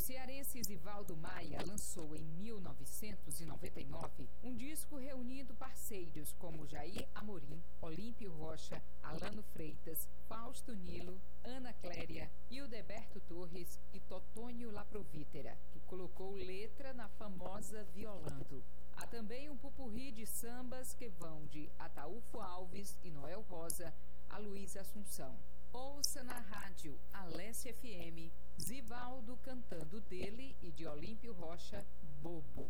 cearense Zivaldo Maia lançou em 1999 um disco reunindo parceiros como Jair Amorim, Olímpio Rocha, Alano Freitas, Fausto Nilo, Ana Cléria, Hildeberto Torres e Totônio Laprovítera, que colocou letra na famosa Violando. Há também um pupurri de sambas que vão de Ataúfo Alves e Noel Rosa a Luiz Assunção. Ouça na rádio Alesse FM, Zivaldo cantando dele e de Olímpio Rocha, Bobo.